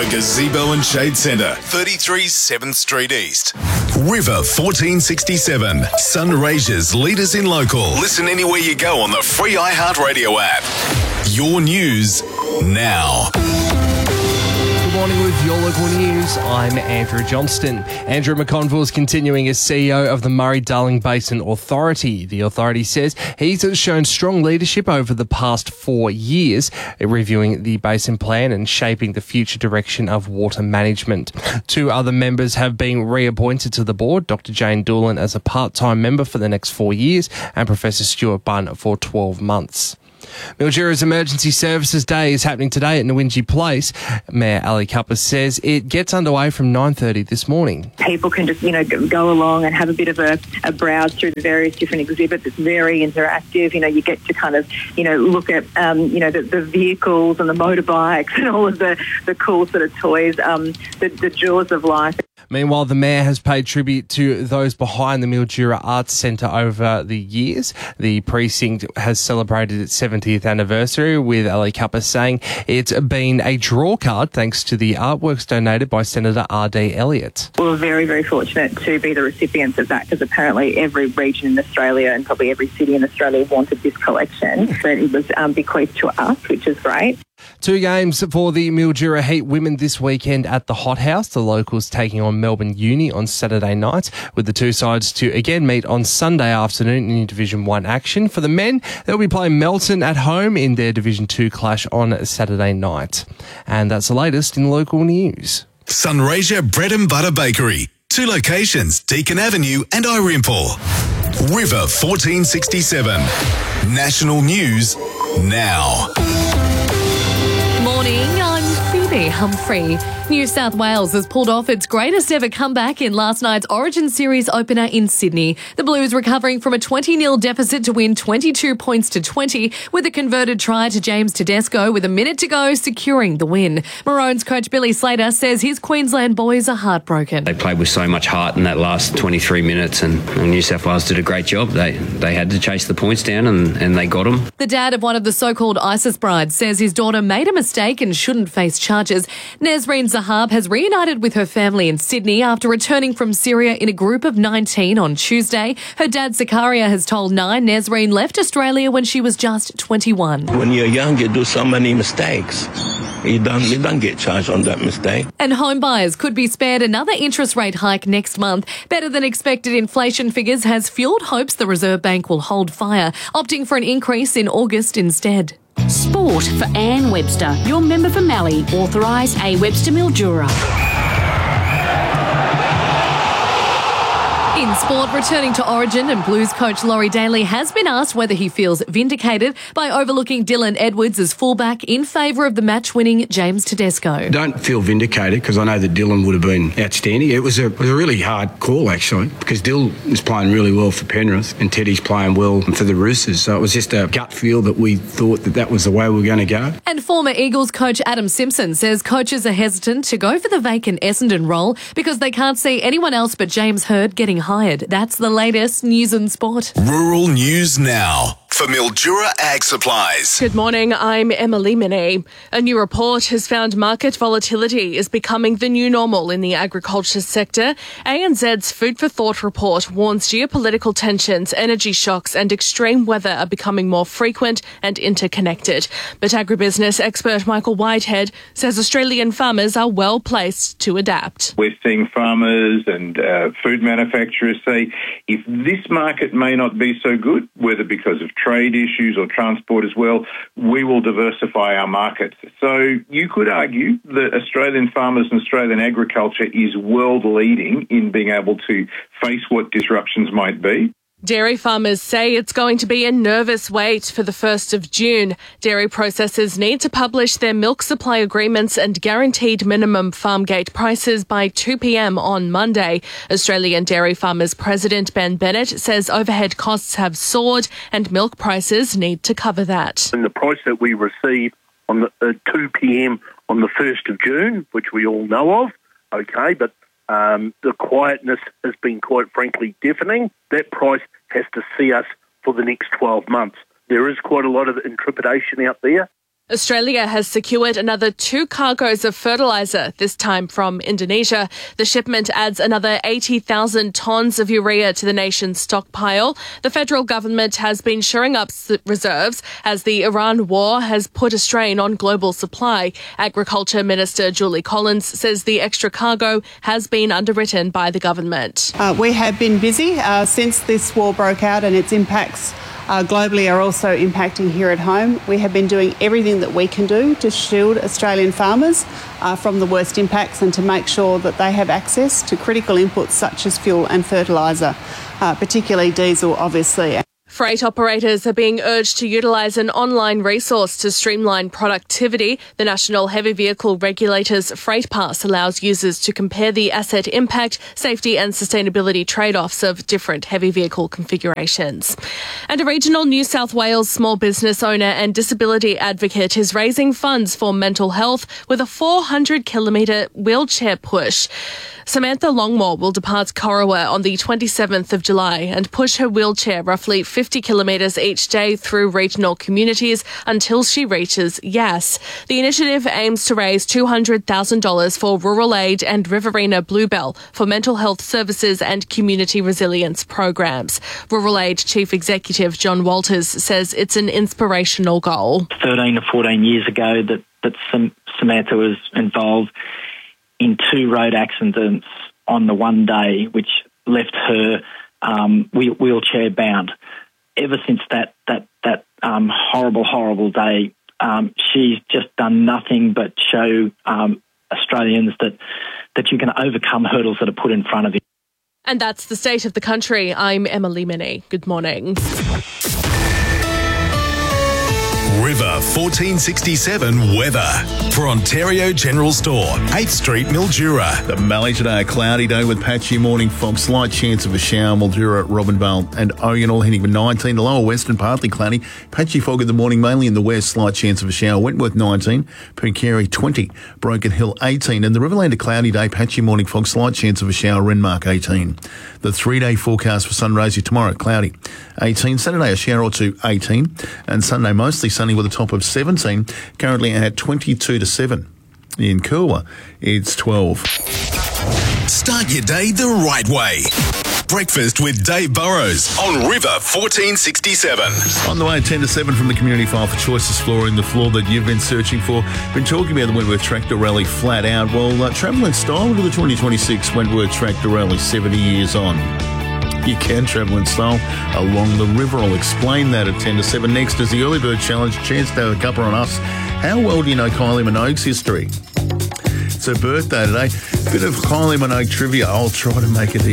The Gazebo and Shade Centre, 33 7th Street East. River 1467, Sunraysia's leaders in local. Listen anywhere you go on the free iHeartRadio app. Your news now. Good morning with your local news. I'm Andrew Johnston. Andrew McConville is continuing as CEO of the Murray-Darling Basin Authority. The authority says he's shown strong leadership over the past 4 years, reviewing the basin plan and shaping the future direction of water management. 2 other members have been reappointed to the board, Dr. Jane Doolan as a part-time member for the next 4 years and Professor Stuart Bunn for 12 months. Mildura's Emergency Services Day is happening today at Nwinji Place. Mayor Ali Cupper says it gets underway from 9:30 this morning. People can just, go along and have a bit of a browse through the various different exhibits. It's very interactive. You get to kind of, look at, the vehicles and the motorbikes and all of the cool sort of toys, the jaws of life. Meanwhile, the Mayor has paid tribute to those behind the Mildura Arts Centre over the years. The precinct has celebrated its 70th anniversary, with Ali Cupper saying it's been a draw card thanks to the artworks donated by Senator R.D. Elliott. We're very, very fortunate to be the recipients of that, because apparently every region in Australia and probably every city in Australia wanted this collection. But it was bequeathed to us, which is great. 2 games for the Mildura Heat women this weekend at the Hot House. The Locals taking on Melbourne Uni on Saturday night, with the 2 sides to again meet on Sunday afternoon in Division 1 action. For the men, they'll be playing Melton at home in their Division 2 clash on Saturday night. And that's the latest in local news. Sunraysia Bread and Butter Bakery. 2 locations, Deakin Avenue and Irimple. River 1467. National news now. Morning, I'm Phoebe Humphrey. New South Wales has pulled off its greatest ever comeback in last night's Origin Series opener in Sydney. The Blues recovering from a 20-0 deficit to win 22 points to 20, with a converted try to James Tedesco with a minute to go, securing the win. Maroons coach Billy Slater says his Queensland boys are heartbroken. They played with so much heart in that last 23 minutes, and New South Wales did a great job. They had to chase the points down, and they got them. The dad of one of the so-called ISIS brides says his daughter made a mistake and shouldn't face charges. Nesreen Zahab has reunited with her family in Sydney after returning from Syria in a group of 19 on Tuesday. Her dad Zakaria has told Nine Nesreen left Australia when she was just 21. When you're young, you do so many mistakes. You don't get charged on that mistake. And home buyers could be spared another interest rate hike next month. Better than expected inflation figures has fuelled hopes the Reserve Bank will hold fire, opting for an increase in August instead. Sport for Anne Webster, your member for Mallee, authorised A. Webster Mildura. In sport, returning to Origin, and Blues coach Laurie Daly has been asked whether he feels vindicated by overlooking Dylan Edwards as fullback in favour of the match-winning James Tedesco. I don't feel vindicated because I know that Dylan would have been outstanding. It was a really hard call, actually, because Dylan is playing really well for Penrith and Teddy's playing well for the Roosters. So it was just a gut feel that we thought that was the way we were going to go. And former Eagles coach Adam Simpson says coaches are hesitant to go for the vacant Essendon role because they can't see anyone else but James Hird getting hired. That's the latest news and sport. Rural news now for Mildura Ag Supplies. Good morning, I'm Emily Minney. A new report has found market volatility is becoming the new normal in the agriculture sector. ANZ's Food for Thought report warns geopolitical tensions, energy shocks and extreme weather are becoming more frequent and interconnected. But agribusiness expert Michael Whitehead says Australian farmers are well placed to adapt. We're seeing farmers and food manufacturers say, if this market may not be so good, whether because of trade issues or transport as well, we will diversify our markets. So you could argue that Australian farmers and Australian agriculture is world leading in being able to face what disruptions might be. Dairy farmers say it's going to be a nervous wait for the 1st of June. Dairy processors need to publish their milk supply agreements and guaranteed minimum farm gate prices by 2 p.m. on Monday. Australian Dairy Farmers President Ben Bennett says overhead costs have soared and milk prices need to cover that. And the price that we receive on the 2 p.m. on the 1st of June, which we all know of, okay, but the quietness has been quite frankly deafening. That price has to see us for the next 12 months. There is quite a lot of intrepidation out there. Australia has secured another 2 cargoes of fertiliser, this time from Indonesia. The shipment adds another 80,000 tonnes of urea to the nation's stockpile. The federal government has been shoring up reserves as the Iran war has put a strain on global supply. Agriculture Minister Julie Collins says the extra cargo has been underwritten by the government. We have been busy since this war broke out, and its impacts globally are also impacting here at home. We have been doing everything that we can do to shield Australian farmers from the worst impacts and to make sure that they have access to critical inputs such as fuel and fertiliser, particularly diesel, obviously. Freight operators are being urged to utilise an online resource to streamline productivity. The National Heavy Vehicle Regulator's Freight Pass allows users to compare the asset impact, safety and sustainability trade-offs of different heavy vehicle configurations. And a regional New South Wales small business owner and disability advocate is raising funds for mental health with a 400-kilometre wheelchair push. Samantha Longmore will depart Corowa on the 27th of July and push her wheelchair roughly 50 kilometres each day through regional communities until she reaches Yass. The initiative aims to raise $200,000 for Rural Aid and Riverina Bluebell for mental health services and community resilience programs. Rural Aid Chief Executive John Walters says it's an inspirational goal. 13 or 14 years ago that Samantha was involved in 2 road accidents on the one day, which left her wheelchair bound. Ever since that horrible day, she's just done nothing but show Australians that you can overcome hurdles that are put in front of you. And that's the state of the country. I'm Emily Minnie. Good morning. River 1467 weather for Ontario General Store, 8th Street, Mildura. The Mallee today, a cloudy day with patchy morning fog, slight chance of a shower. Mildura, Robinvale and Oyen all heading for 19. The lower western partly cloudy, patchy fog in the morning, mainly in the west, slight chance of a shower. Wentworth 19, Pooncarie 20, Broken Hill 18. And the Riverland, a cloudy day, patchy morning fog, slight chance of a shower. Renmark 18. The 3-day forecast for Sunraysia tomorrow, cloudy 18. Saturday, a shower or two, 18. And Sunday, mostly sunny with a top of 17. Currently at 22 to 7. In Coowa, it's 12. Start your day the right way. Breakfast with Dave Burrows on River 1467. On the way at 10 to 7 from the Community File for Choices Flooring, the floor that you've been searching for. Been talking about the Wentworth Tractor Rally flat out. Well, travel in style to the 2026 Wentworth Tractor Rally, 70 years on. You can travel in style along the river. I'll explain that at 10 to 7. Next is the Early Bird Challenge. Chance to have a cuppa on us. How well do you know Kylie Minogue's history? It's her birthday today. Bit of Kylie Minogue trivia. I'll try to make it easy.